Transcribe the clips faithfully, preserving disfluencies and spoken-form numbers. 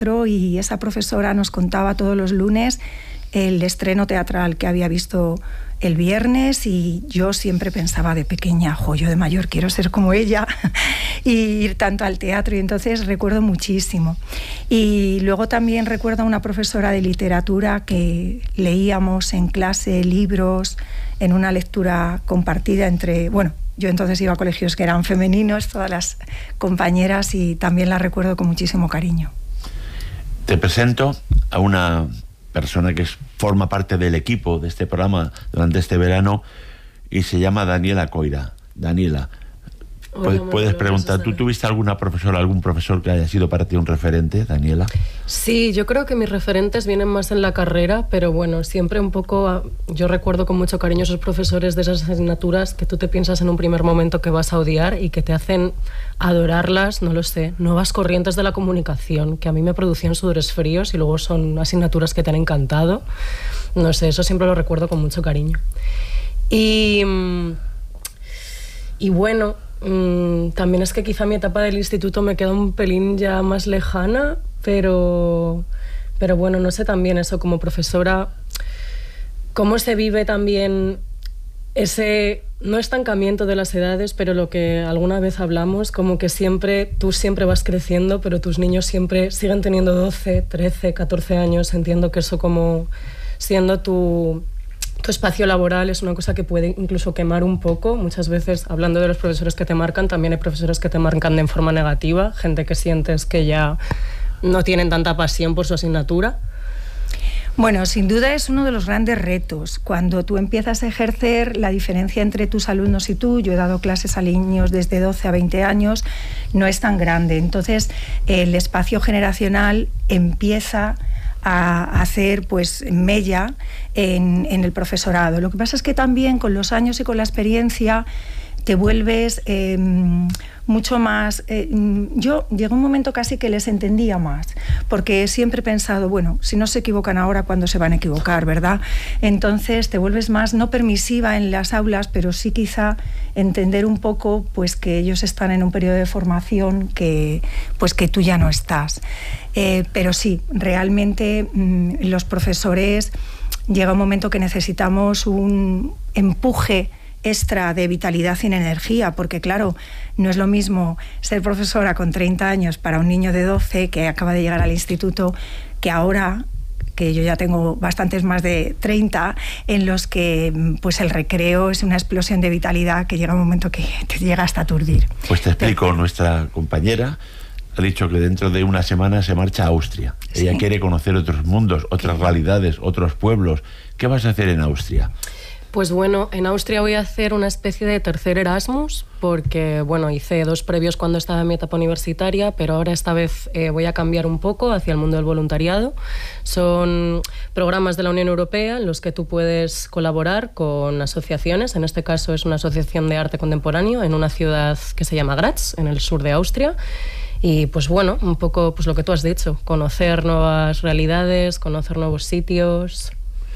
y esa profesora nos contaba todos los lunes el estreno teatral que había visto el viernes, y yo siempre pensaba de pequeña, jo, yo de mayor quiero ser como ella y ir tanto al teatro, y entonces recuerdo muchísimo. Y luego también recuerdo a una profesora de literatura que leíamos en clase libros en una lectura compartida entre, bueno, yo entonces iba a colegios que eran femeninos, todas las compañeras, y también la recuerdo con muchísimo cariño. Te presento a una persona que es, forma parte del equipo de este programa durante este verano, y se llama Daniela Coira. Daniela, Hola, puedes preguntar, ¿tú tuviste alguna profesora, algún profesor que haya sido para ti un referente, Daniela? Sí, yo creo que mis referentes vienen más en la carrera, pero bueno, siempre un poco, yo recuerdo con mucho cariño esos profesores de esas asignaturas que tú te piensas en un primer momento que vas a odiar y que te hacen adorarlas, no lo sé, nuevas corrientes de la comunicación, que a mí me producían sudores fríos y luego son asignaturas que te han encantado. No sé, eso siempre lo recuerdo con mucho cariño. Y, y bueno... Mm, también es que quizá mi etapa del instituto me queda un pelín ya más lejana, pero, pero bueno, no sé también eso como profesora, cómo se vive también ese, no estancamiento de las edades, pero lo que alguna vez hablamos, como que siempre, tú siempre vas creciendo, pero tus niños siempre siguen teniendo doce, trece, catorce años. Entiendo que eso como siendo tu... Tu espacio laboral es una cosa que puede incluso quemar un poco. Muchas veces, hablando de los profesores que te marcan, también hay profesores que te marcan de forma negativa, gente que sientes que ya no tienen tanta pasión por su asignatura. Bueno, sin duda es uno de los grandes retos. Cuando tú empiezas a ejercer, la diferencia entre tus alumnos y tú, yo he dado clases a niños desde doce a veinte años, no es tan grande. Entonces, el espacio generacional empieza a hacer pues mella en, en el profesorado. Lo que pasa es que también con los años y con la experiencia te vuelves eh, mucho más... Eh, yo llegó un momento casi que les entendía más, porque siempre he pensado, bueno, si no se equivocan ahora, ¿cuándo se van a equivocar, verdad? Entonces te vuelves más, no permisiva en las aulas, pero sí quizá entender un poco pues que ellos están en un periodo de formación que, pues, que tú ya no estás. Eh, pero sí, realmente mmm, los profesores llega un momento que necesitamos un empuje extra de vitalidad y energía, porque claro, no es lo mismo ser profesora con treinta años para un niño de doce que acaba de llegar al instituto, que ahora, que yo ya tengo bastantes más de treinta, en los que pues el recreo es una explosión de vitalidad que llega un momento que te llega hasta aturdir. Pues te explico, Pero, nuestra compañera ha dicho que dentro de una semana se marcha a Austria. ¿Sí? Ella quiere conocer otros mundos, otras ¿Qué? realidades, otros pueblos. ¿Qué vas a hacer en Austria? Pues bueno, en Austria voy a hacer una especie de tercer Erasmus, porque bueno, hice dos previos cuando estaba en mi etapa universitaria, pero ahora esta vez eh, voy a cambiar un poco hacia el mundo del voluntariado. Son programas de la Unión Europea en los que tú puedes colaborar con asociaciones. En este caso es una asociación de arte contemporáneo en una ciudad que se llama Graz, en el sur de Austria. Y pues bueno, un poco pues lo que tú has dicho, conocer nuevas realidades, conocer nuevos sitios.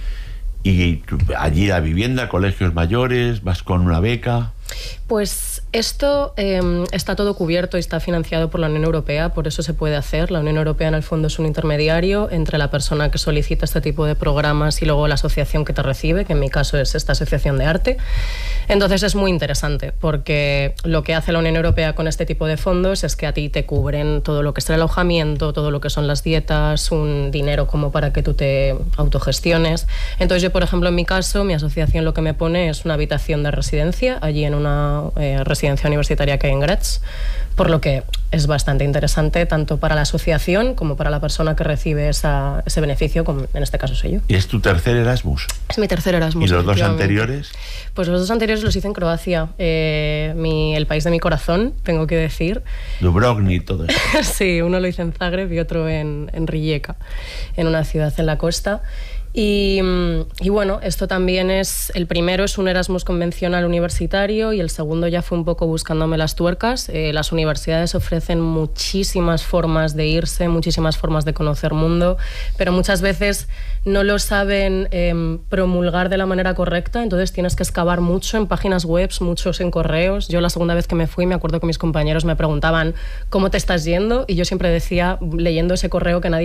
¿Y allí la vivienda, colegios mayores, vas con una beca? Pues esto eh, está todo cubierto y está financiado por la Unión Europea, por eso se puede hacer. La Unión Europea en el fondo es un intermediario entre la persona que solicita este tipo de programas y luego la asociación que te recibe, que en mi caso es esta asociación de arte. Entonces es muy interesante porque lo que hace la Unión Europea con este tipo de fondos es que a ti te cubren todo lo que es el alojamiento, todo lo que son las dietas, un dinero como para que tú te autogestiones. Entonces yo, por ejemplo, en mi caso, mi asociación lo que me pone es una habitación de residencia allí en una eh, residencia universitaria que hay en Graz, por lo que es bastante interesante tanto para la asociación como para la persona que recibe esa, ese beneficio, como en este caso soy yo. ¿Y es tu tercer Erasmus? Es mi tercer Erasmus. ¿Y los dos anteriores? Pues los dos anteriores los hice en Croacia, eh, mi, el país de mi corazón, tengo que decir. Dubrovnik y todo eso. Sí, uno lo hice en Zagreb y otro en, en Rijeka, en una ciudad en la costa. Y, y bueno, esto también es, el primero es un Erasmus convencional universitario y el segundo ya fue un poco buscándome las tuercas. Eh, las universidades universidades ofrecen muchísimas formas de irse, muchísimas formas de conocer mundo, pero muchas veces no lo saben eh, promulgar de la manera correcta, entonces tienes que excavar mucho en páginas web, muchos en correos. Yo la segunda vez que me fui me acuerdo que mis compañeros me preguntaban ¿cómo te estás yendo? Y yo siempre decía, leyendo ese correo, que nadie